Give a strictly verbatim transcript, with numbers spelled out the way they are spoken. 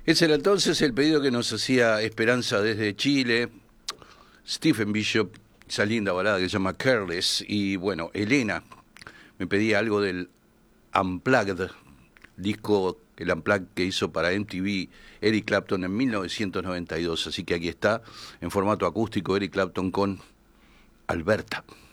Ese era entonces el pedido que nos hacía Esperanza desde Chile, Stephen Bishop, esa linda balada que se llama Careless, y bueno, Elena me pedía algo del Unplugged, disco, el Unplugged que hizo para M T V Eric Clapton en mil novecientos noventa y dos, así que aquí está, en formato acústico, Eric Clapton con Alberta.